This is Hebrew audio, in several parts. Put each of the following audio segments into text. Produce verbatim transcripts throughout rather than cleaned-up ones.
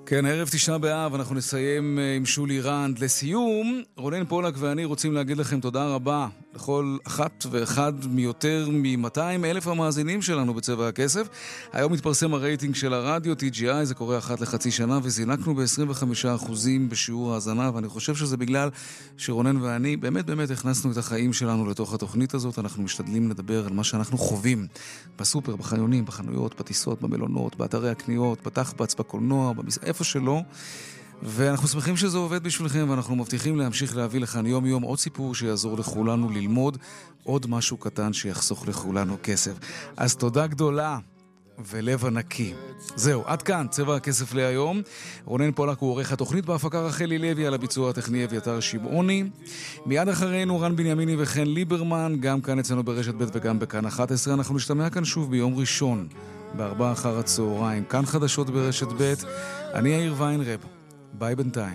כן, הערב תשעה באב, אנחנו נסיים עם שולי רנד. לסיום, רונן פולק ואני רוצים להגיד לכם תודה רבה לכל אחת ואחד מיותר מ-מאתיים אלף המאזינים שלנו בצבע הכסף. היום מתפרסם הרייטינג של הרדיו, טי ג'י איי, זה קורה אחת לחצי שנה, וזינקנו ב-עשרים וחמישה אחוזים בשיעור ההאזנה, ואני חושב שזה בגלל שרונן ואני באמת באמת הכנסנו את החיים שלנו לתוך התוכנית הזאת. אנחנו משתדלים לדבר על מה שאנחנו חווים בסופר, בחיונים, בחנויות, בטיסות, במלונות, באתרי הקניות, בתחבץ, בקולנוע, במס... איפה שלא. ואנחנו שמחים שזה עובד בשבילכם, ואנחנו מבטיחים להמשיך להביא לכאן יום יום עוד סיפור שיעזור לכולנו ללמוד עוד משהו קטן שיחסוך לכולנו כסף. אז תודה גדולה ולב ענקי. זהו, עד כאן צבע הכסף להיום. רונן פולק הוא עורך התוכנית, בהפקה רחלי לוי, על הביצוע הטכני אביתר שמעוני. מיד אחרינו רן בנימיני וחן ליברמן, גם כאן אצלנו ברשת ב' וגם בכאן אחת עשרה. אנחנו נשתמע כאן שוב ביום ראשון בארבע אחר הצהריים, כאן חדשות ברשת ב'. אני יאיר ויינרב, ביי בינתיים.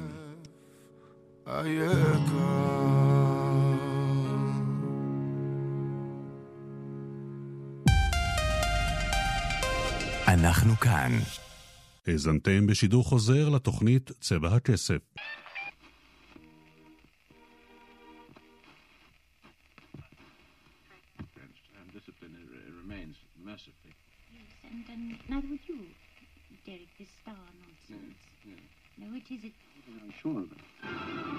אנחנו כאן. הזנתם בשידור חוזר לתוכנית צבע הכסף. And, and now would you, Derek, this star nonsense? Yeah, yeah. Now, which is it? I'm sure of it.